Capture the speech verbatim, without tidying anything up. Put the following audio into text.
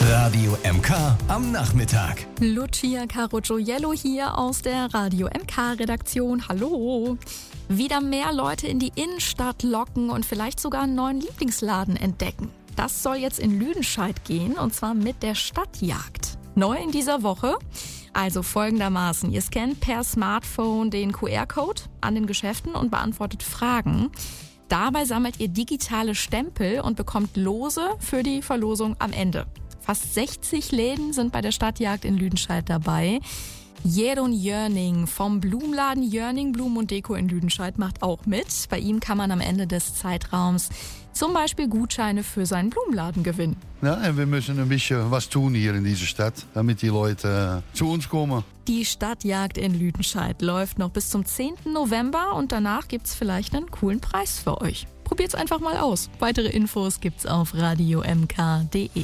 Radio M K am Nachmittag. Lucia Carogioiello hier aus der Radio M K-Redaktion. Hallo! Wieder mehr Leute in die Innenstadt locken und vielleicht sogar einen neuen Lieblingsladen entdecken. Das soll jetzt in Lüdenscheid gehen, und zwar mit der Stadtjagd. Neu in dieser Woche? Also folgendermaßen: Ihr scannt per Smartphone den Q R-Code an den Geschäften und beantwortet Fragen. Dabei sammelt ihr digitale Stempel und bekommt Lose für die Verlosung am Ende. Fast sechzig Läden sind bei der Stadtjagd in Lüdenscheid dabei. Jeroen Jörning vom Blumenladen Jörning Blumen und Deko in Lüdenscheid macht auch mit. Bei ihm kann man am Ende des Zeitraums zum Beispiel Gutscheine für seinen Blumenladen gewinnen. Ja, wir müssen ein bisschen was tun hier in dieser Stadt, damit die Leute äh, zu uns kommen. Die Stadtjagd in Lüdenscheid läuft noch bis zum zehnten November und danach gibt's vielleicht einen coolen Preis für euch. Probiert's einfach mal aus. Weitere Infos gibt's auf radio m k punkt d e.